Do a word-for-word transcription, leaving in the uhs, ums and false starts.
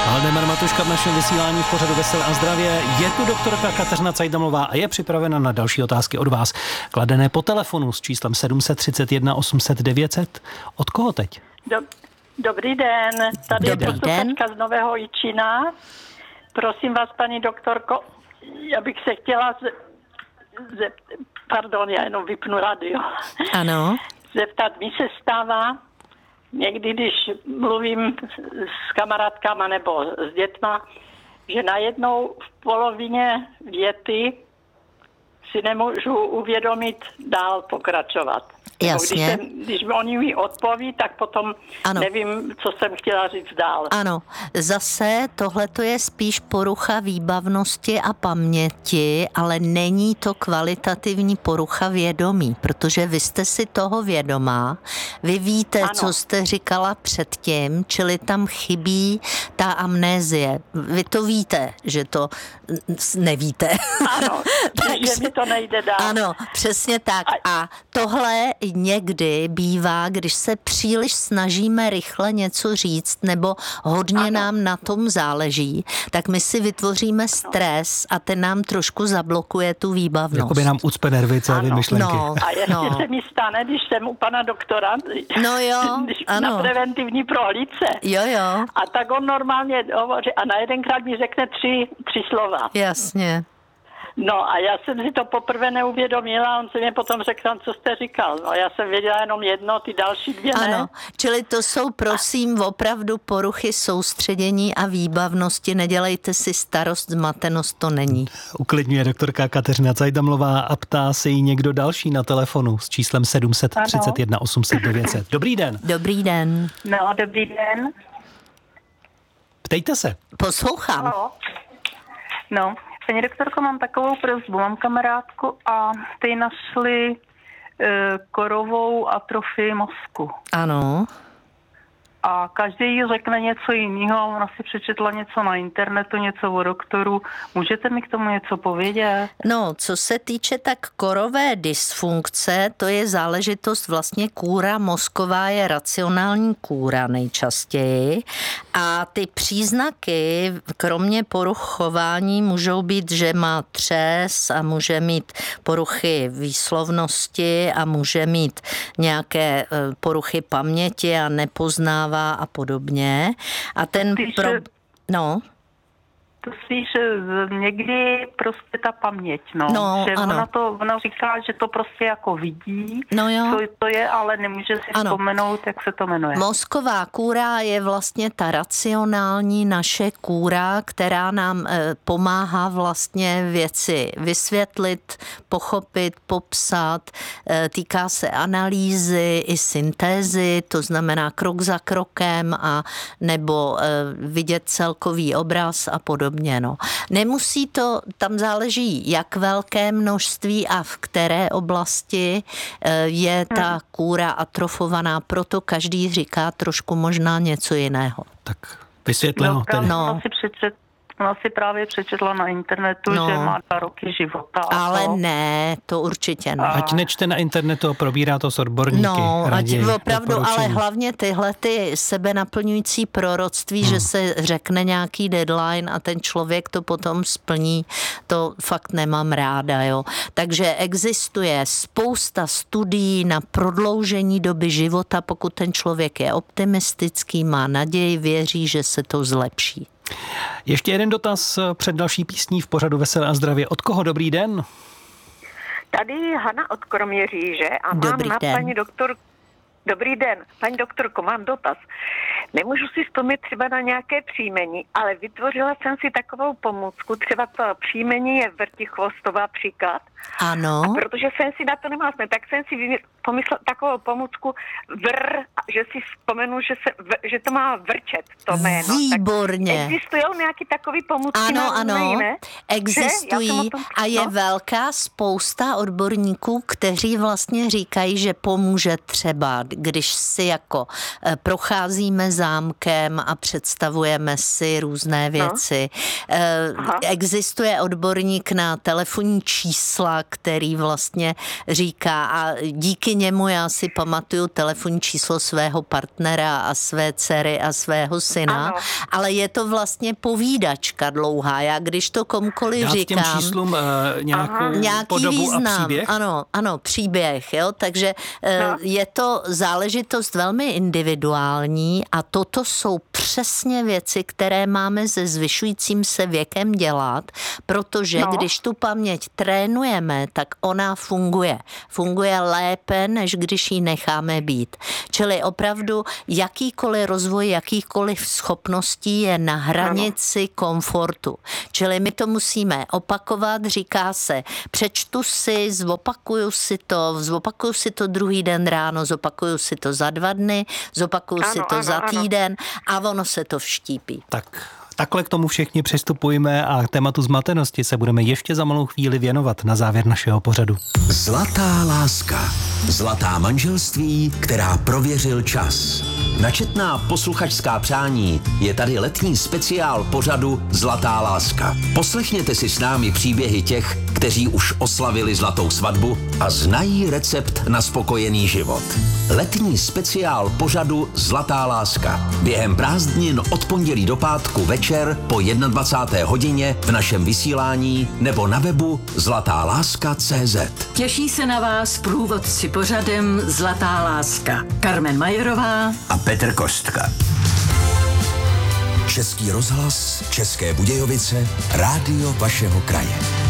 Valdemar Matuška v našem vysílání v pořadu Veselé a zdravě. Je tu doktorka Kateřina Cajdamová a je připravena na další otázky od vás. Kladené po telefonu s číslem sedm set třicet jedna osm set devět set. Od koho teď? Do, dobrý den, tady Dobrý je posluchačka z Nového Jičína. Prosím vás, paní doktorko, já bych se chtěla z, ze, pardon, já jenom vypnu radio. Ano. Zeptat, mi se stává, někdy, když mluvím s kamarádkama nebo s dětma, že najednou v polovině věty si nemůžu uvědomit dál pokračovat. Jasně. Když, jsem, když oni mi odpoví, tak potom ano. Nevím, co jsem chtěla říct dál. Ano, zase tohle to je spíš porucha výbavnosti a paměti, ale není to kvalitativní porucha vědomí, protože vy jste si toho vědomá, vy víte, ano. co jste říkala předtím, čili tam chybí ta amnézie. Vy to víte, že to nevíte. Ano, takže mi to nejde dál. Ano, přesně tak. A tohle někdy bývá, když se příliš snažíme rychle něco říct, nebo hodně ano. nám na tom záleží, tak my si vytvoříme stres a ten nám trošku zablokuje tu výbavnost. Jakoby nám ucpe nervy, celé myšlenky. No, a ještě no. se mi stane, když jsem u pana doktora, no jo, když ano. na preventivní prohlídce. Jo, jo. A tak on normálně hovoří a na jedenkrát mi řekne tři, tři slova. Jasně. No a já jsem si to poprvé neuvědomila, on se mě potom řekl, co jste říkal. No já jsem věděla jenom jedno, ty další dvě ne. Ano, čili to jsou prosím opravdu poruchy soustředění a výbavnosti, nedělejte si starost, zmatenost to není. Uklidňuje doktorka Kateřina Cajdamová a ptá se jí někdo další na telefonu s číslem sedm set třicet jedna osm set devět set. Dobrý den. Dobrý den. No, dobrý den. Ptejte se. Poslouchám. Halo. No, paní doktorko, mám takovou prosbu. Mám kamarádku a ty našli e, korovou atrofii mozku. Ano. A každý jí řekne něco jiného a ona si přečetla něco na internetu, něco o doktoru. Můžete mi k tomu něco povědět? No, co se týče tak korové dysfunkce, to je záležitost vlastně kůra mozková, je racionální kůra nejčastěji. A ty příznaky, kromě poruch chování, můžou být, že má třes a může mít poruchy výslovnosti a může mít nějaké poruchy paměti a nepoznává a podobně. A ten Spíše, pro... No. To spíš někdy prostě ta paměť, no. no že ano. ona to, ona říká, že to prostě jako vidí, no jo. co to je, ale nemůže si ano. vzpomenout, jak se to jmenuje. Mozková kůra je vlastně ta racionální naše kůra, která nám e, pomáhá vlastně věci vysvětlit, pochopit, popsat. E, týká se analýzy i syntézy, to znamená krok za krokem a nebo e, vidět celkový obraz a podobně. No. Nemusí to, tam záleží, jak velké množství a v které oblasti je ta kůra atrofovaná, proto každý říká trošku možná něco jiného. Tak vysvětleno. No, právě no. si přečet, ona si právě přečetla na internetu, no. že má dva roky života. Ale to. ne, to určitě ne. Ať nečte na internetu a probírá to s odborníky. No, raději, ať opravdu, ale hlavně tyhle ty sebenaplňující proroctví, hmm. že se řekne nějaký deadline a ten člověk to potom splní, to fakt nemám ráda, jo. Takže existuje spousta studií na prodloužení doby života, pokud ten člověk je optimistický, má naději, věří, že se to zlepší. Ještě jeden dotaz před další písní v pořadu Veselé a zdravě. Od koho? Dobrý den. Tady Hana od Kroměříže a mám Dobrý na den. paní doktor... Dobrý den, paní doktorko, mám dotaz. Nemůžu si vzpomnět třeba na nějaké příjmení, ale vytvořila jsem si takovou pomůcku, třeba to příjmení je Vrtichvostová příklad. Ano. A protože jsem si na to nemohla vzpomenout, tak jsem si pomyslela takovou pomůcku vr, že si vzpomenu, že, se, že to má vrčet, to jméno. Výborně. Tak existují nějaký takový pomůcky? Ano, ano, jiné? existují tom, a je no? velká spousta odborníků, kteří vlastně říkají, že pomůže třeba, když si jako procházíme zámkem a představujeme si různé věci. No. Existuje odborník na telefonní čísla, který vlastně říká a díky díky němu já si pamatuju telefonní číslo svého partnera a své dcery a svého syna, ano. ale je to vlastně povídačka dlouhá. Já když to komukoliv Dát říkám... těm číslům uh, nějakou nějaký podobu význam, a příběh? Ano, ano, příběh, jo, takže No. uh, je to záležitost velmi individuální a toto jsou přesně věci, které máme se zvyšujícím se věkem dělat, protože No. když tu paměť trénujeme, tak ona funguje. Funguje lépe, než když ji necháme být. Čili opravdu jakýkoliv rozvoj, jakýkoliv schopností je na hranici komfortu. Čili my to musíme opakovat, říká se, přečtu si, zopakuju si to, zopakuju si to druhý den ráno, zopakuju si to za dva dny, zopakuju Ano, si to ano, za ano. týden a ono se to vštípí. Tak takhle k tomu všichni přistupujeme a tématu zmatenosti se budeme ještě za malou chvíli věnovat na závěr našeho pořadu. Zlatá láska. Zlatá manželství, která prověřil čas. Na četná posluchačská přání je tady letní speciál pořadu Zlatá láska. Poslechněte si s námi příběhy těch, kteří už oslavili zlatou svatbu a znají recept na spokojený život. Letní speciál pořadu Zlatá láska. Během prázdnin od pondělí do pátku večer po dvacáté jedné hodině v našem vysílání nebo na webu zlatá láska tečka cé zet. Těší se na vás průvodci pořadem Zlatá láska. Carmen Majerová A Petr Kostka. Český rozhlas, České Budějovice, rádio vašeho kraje.